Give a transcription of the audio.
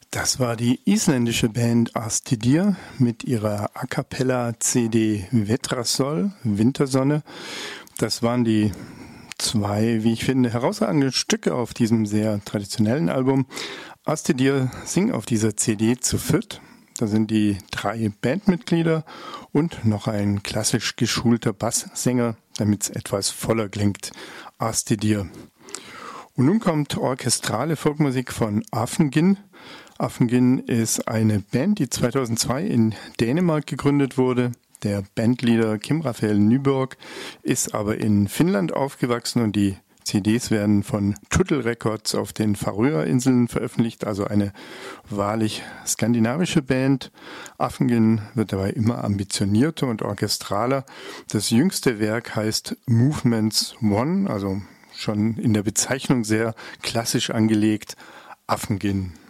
Das war die isländische Band Astidir mit ihrer A Cappella-CD Vetrarsol, Wintersonne. Das waren die zwei, wie ich finde, herausragende Stücke auf diesem sehr traditionellen Album. Astidir singt auf dieser CD zu viert. Da sind die 3 Bandmitglieder und noch ein klassisch geschulter Basssänger, damit es etwas voller klingt. Astidir. Und nun kommt orchestrale Folkmusik von Afengin. Afengin ist eine Band, die 2002 in Dänemark gegründet wurde. Der Bandleader Kim Raphael Nyborg ist aber in Finnland aufgewachsen und die CDs werden von Tuttle Records auf den Färöerinseln veröffentlicht, also eine wahrlich skandinavische Band. Afengin wird dabei immer ambitionierter und orchestraler. Das jüngste Werk heißt Movements One, also schon in der Bezeichnung sehr klassisch angelegt, Afengin.